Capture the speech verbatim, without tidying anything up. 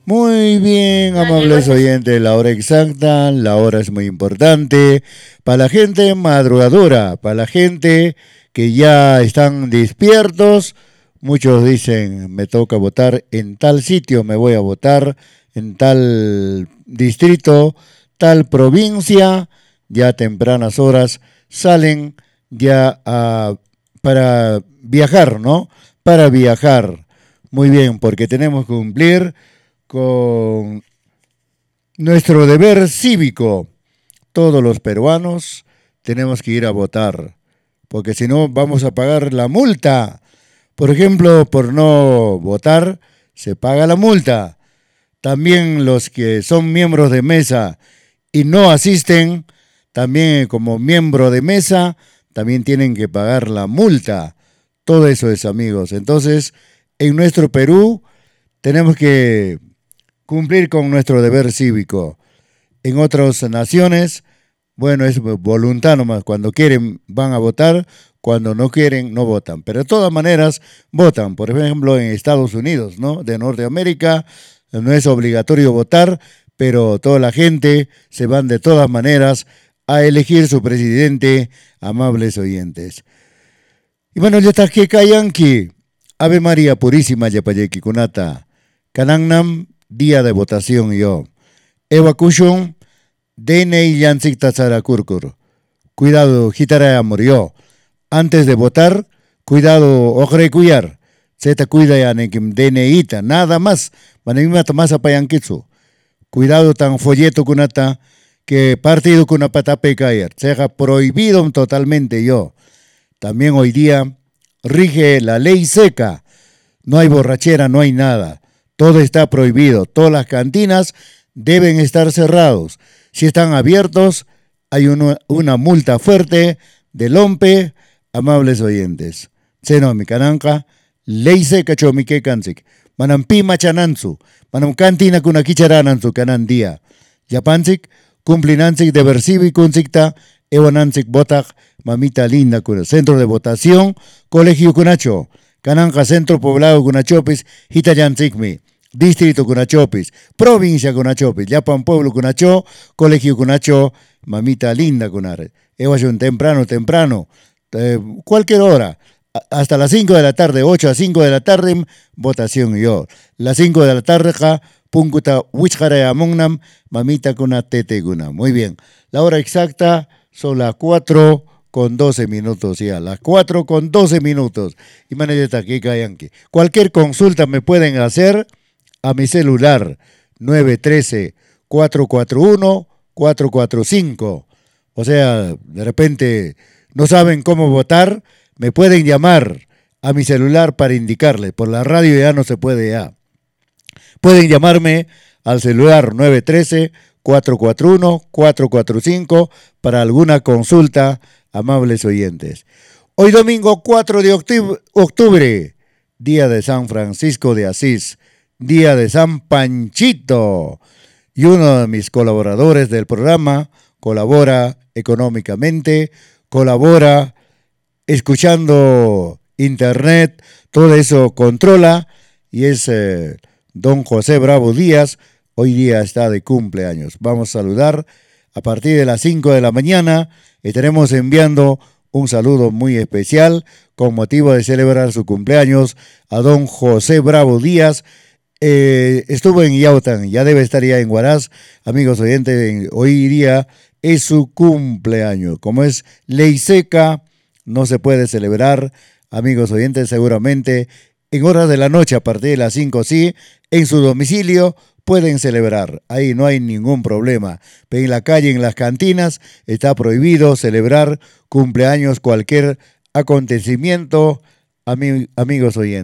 Muy bien, amables oyentes, la hora exacta, la hora es muy importante para la gente madrugadora, para la gente que ya están despiertos. Muchos dicen, me toca votar en tal sitio, me voy a votar en tal distrito, tal provincia, ya a tempranas horas salen ya a, para viajar, ¿no? Para viajar. Muy bien, porque tenemos que cumplir con nuestro deber cívico. Todos los peruanos tenemos que ir a votar, porque si no vamos a pagar la multa. Por ejemplo, por no votar se paga la multa. También los que son miembros de mesa y no asisten, también como miembro de mesa, también tienen que pagar la multa. Todo eso es, amigos. Entonces, en nuestro Perú tenemos que cumplir con nuestro deber cívico. En otras naciones, bueno, es voluntad nomás. Cuando quieren van a votar, cuando no quieren no votan. Pero de todas maneras votan. Por ejemplo, en Estados Unidos, ¿no? De Norteamérica no es obligatorio votar, pero toda la gente se van de todas maneras a elegir su presidente, amables oyentes. Y bueno, ya está que Kayanki. Ave María Purísima Yapayeki Kunata. Kanangnam, día de votación yo. Eva Kushun, D N I Yansik Tazara Kurkur. Cuidado, Gitaraya murió. Antes de votar, cuidado, Ojre Cuyar. Zeta cuida ya nekim D N I ta, nada más. Manimata más apayankitsu. Cuidado tan folleto kunata que partido kunapatape caer. Seja prohibido totalmente yo. También hoy día rige la ley seca. No hay borrachera, no hay nada. Todo está prohibido. Todas las cantinas deben estar cerrados. Si están abiertos, hay uno, una multa fuerte de lompe, amables oyentes. Seno mi cananca, ley seca chomike kansik. Manam pima chanansu. Manam cantina kuna kicharanansu kanan día. Yapansik, cumplinansik de versivi kunsikta, ewanansik botak, mamita linda kuna. Centro de votación, colegio kunacho. Cananja Centro Poblado Cunachopis, Hitayanzikmi, Distrito Cunachopis, Provincia Cunachopis, Yapan Pueblo Cunacho, Colegio Cunacho, mamita linda Cunare. Evasion temprano, temprano, eh, cualquier hora, hasta las cinco de la tarde, ocho a cinco de la tarde, votación yo. Las cinco de la tarde, ja, punkuta Wichare Amongnam, mamita Cuna Tete Guna. Muy bien, la hora exacta son las cuatro con doce minutos ya, las cuatro con doce minutos. Y maneta aquí Kayanki. Cualquier consulta me pueden hacer a mi celular nueve uno tres, cuatro cuatro uno, cuatro cuatro cinco. O sea, de repente no saben cómo votar, me pueden llamar a mi celular para indicarles. Por la radio ya no se puede ya. Pueden llamarme al celular nueve uno tres, cuatro cuatro uno, cuatro cuatro cinco para alguna consulta, amables oyentes. Hoy domingo cuatro de octubre, día de San Francisco de Asís, día de San Panchito. Y uno de mis colaboradores del programa colabora económicamente, colabora escuchando internet, todo eso controla, y es eh, don José Bravo Díaz. Hoy día está de cumpleaños. Vamos a saludar a partir de las cinco de la mañana. Estaremos enviando un saludo muy especial con motivo de celebrar su cumpleaños a don José Bravo Díaz. Eh, estuvo en Yaután, ya debe estar ya en Huaraz. Amigos oyentes, hoy día es su cumpleaños. Como es ley seca, no se puede celebrar. Amigos oyentes, seguramente en horas de la noche, a partir de las cinco, sí, en su domicilio pueden celebrar, ahí no hay ningún problema. Pero en la calle, en las cantinas, está prohibido celebrar cumpleaños, cualquier acontecimiento, ami- amigos oyentes.